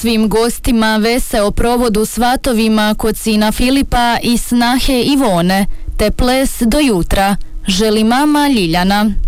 svim gostima veseo provod u svatovima kod sina Filipa i snahe Ivone, te ples do jutra, želi mama Ljiljana.